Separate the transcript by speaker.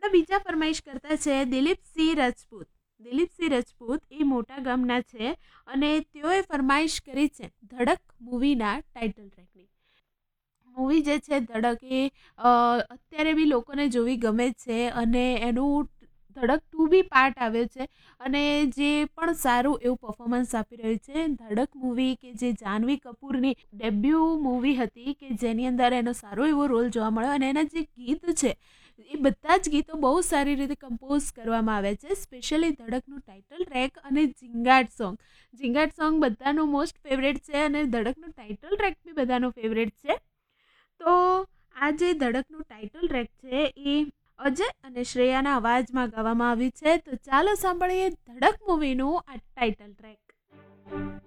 Speaker 1: આપણા બીજા ફરમાઈશ કરતા છે દિલીપસિંહ રાજપૂત. દિલીપસિંહ રાજપૂત એ મોટા ગામના છે અને તેઓએ ફરમાઈશ કરી છે ધડક મૂવીના ટાઇટલ ટ્રેકની. મૂવી જે છે ધડક એ અત્યારે બી લોકોને જોવી ગમે છે અને એનું ધડક 2 બી પાર્ટ આવ્યો છે અને જે પણ સારું એવું પરફોર્મન્સ આપી રહ્યું છે. ધડક મૂવી કે જે જાહ્નવી કપૂરની ડેબ્યુ મૂવી હતી કે જેની અંદર એનો સારો એવો રોલ જોવા મળ્યો અને એના જે ગીત છે એ બધા જ ગીતો બહુ સારી રીતે કમ્પોઝ કરવામાં આવ્યા છે. સ્પેશિયલી ધડકનું ટાઇટલ ટ્રેક અને ઝીંગાટ સોંગ બધાનું મોસ્ટ ફેવરેટ છે અને ધડકનું ટાઇટલ ટ્રેક બી બધાનું ફેવરેટ છે. તો આ જે ધડકનું ટાઇટલ ટ્રેક છે એ અજય અને શ્રેયાના અવાજમાં ગાવામાં આવ્યું છે. તો ચાલો સાંભળીએ ધડક મૂવીનું આ ટાઇટલ ટ્રેક.